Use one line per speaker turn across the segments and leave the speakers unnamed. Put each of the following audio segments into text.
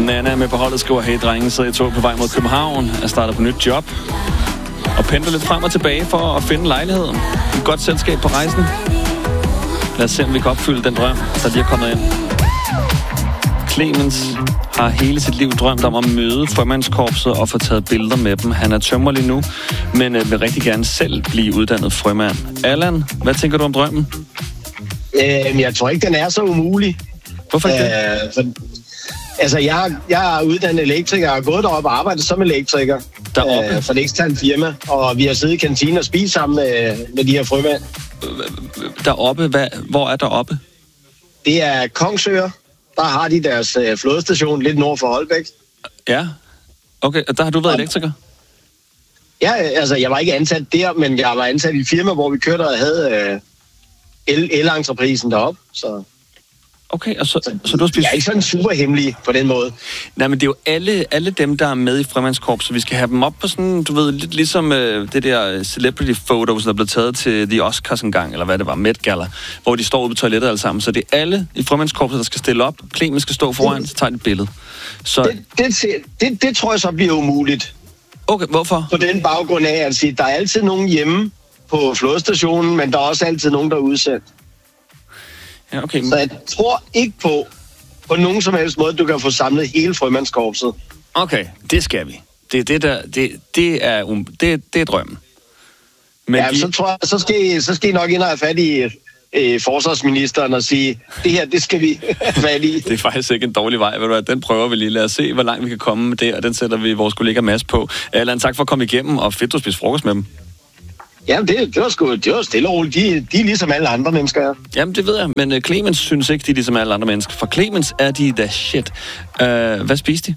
Nana med på holdet skriver, hey drenge, sidder i tog på vej mod København, er startet på nyt job og pendler lidt frem og tilbage for at finde lejligheden. Et godt selskab på rejsen. Lad os se, om vi kan opfylde den drøm, der lige er kommet ind. Clemens har hele sit liv drømt om at møde frømandskorpset og få taget billeder med dem. Han er tømmerlig nu, men vil rigtig gerne selv blive uddannet frømand. Allan, hvad tænker du om drømmen?
Jeg tror ikke, den er så umulig.
Hvorfor ikke
det? Jeg er uddannet elektriker og har gået derop og arbejdet som elektriker for et eksternt firma. Og vi har siddet i kantinen og spist sammen med de her frømænd.
Deroppe? Hvor er deroppe?
Det er Kongsør. Der har de deres flådestation lidt nord for Holbæk.
Ja, okay. Og der har du været elektriker?
Ja, jeg var ikke ansat der, men jeg var ansat i et firma, hvor vi kørte og havde el-entreprisen deroppe. Så.
Okay, og så du har spist...
Jeg er ikke sådan super hemmelig på den måde.
Nej, men det er jo alle dem, der er med i Frømandskorps, så vi skal have dem op på sådan, du ved, lidt ligesom det der celebrity photos, der blev taget til The Oscars en gang, eller hvad det var, Met Gala, hvor de står ude på toilettet alle sammen. Så det er alle i Frømandskorpset, der skal stille op. Clemens skal stå foran, så tager de et billede. Så...
Det tror jeg så bliver umuligt.
Okay, hvorfor?
På den baggrund af at sige, der er altid nogen hjemme på flådestationen, men der er også altid nogen, der er udsendt.
Ja, okay.
Så jeg tror ikke på nogen som helst måde, du kan få samlet hele frømandskorpset.
Okay, det skal vi. Det er drømmen. Men
ja, så tror jeg, så skal I nok ind og have fat i forsvarsministeren og sige, det her, det skal vi have fat i.
Det er faktisk ikke en dårlig vej, ved du hvad? Den prøver vi lige. Lad os se, hvor langt vi kan komme med det, og den sætter vi vores kollega Mads på. Allan, tak for at komme igennem, og fedt, du spiste frokost med dem.
Jamen, det var stille og roligt. De er ligesom alle andre mennesker.
Jamen, det ved jeg, men Clemens synes ikke, de er ligesom alle andre mennesker. For Clemens er de da shit. Hvad spiste de?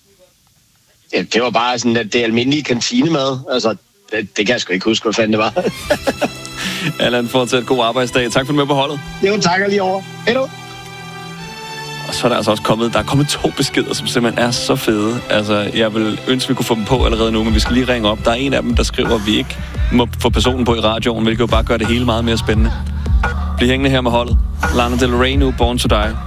Ja, det var bare sådan, at det almindelige kantinemad. Altså, det kan jeg sgu ikke huske, hvad fanden det var.
Allan, fortsat god arbejdsdag. Tak for du med på holdet.
Jo, takker lige over. Hej du.
Og så er der altså også kommet 2 beskeder, som simpelthen er så fede. Altså, jeg vil ønske, vi kunne få dem på allerede nu, men vi skal lige ringe op. Der er en af dem, der skriver, at vi ikke må få personen på i radioen, hvilket jo bare gør det hele meget mere spændende. Bliv hængende her med holdet. Lana Del Rey nu, Born to Die.